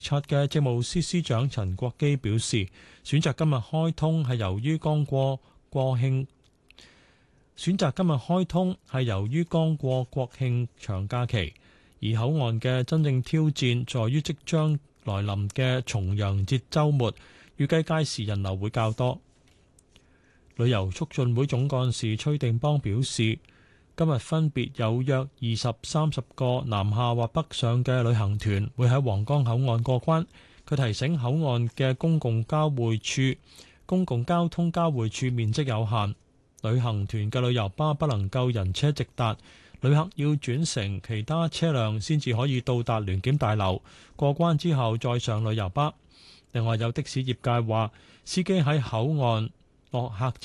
察嘅政務司司長陳國基表示，選擇今日開通係由於剛過國慶長假期，而口岸嘅真正挑戰在於即將來臨嘅重陽節週末，預計屆時人流會較多。旅遊促進會總幹事崔定邦表示，今日分別有約20-30個南下或北上嘅旅行團會喺皇崗口岸過關。佢提醒口岸嘅公共交通交匯處面積有限，旅行團嘅旅遊巴不能夠人車直達，旅客要轉乘其他車輛先至可以到達聯檢大樓，過關之後再上旅遊巴。另外有的士業界話，司機喺口岸落客